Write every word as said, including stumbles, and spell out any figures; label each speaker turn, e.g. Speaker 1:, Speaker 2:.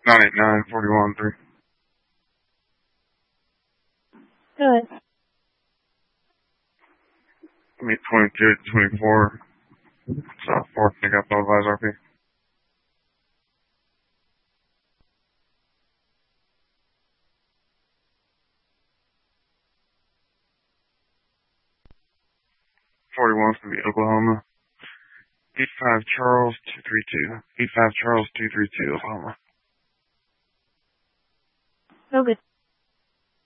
Speaker 1: nine eight nine, forty-one, three.
Speaker 2: Go ahead.
Speaker 1: Give me twenty-two, twenty-four. South four, pick up otherwise R P. forty-one's gonna be Oklahoma. eight five Charles, two three two. eight five Charles, two three two, Oklahoma.
Speaker 2: Oh, good.